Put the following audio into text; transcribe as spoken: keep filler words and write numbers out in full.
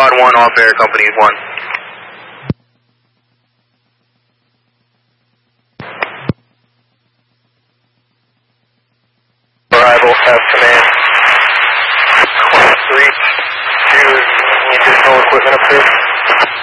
Squad one, off air, Company one. Arrival, F command. three, two, need additional equipment up there.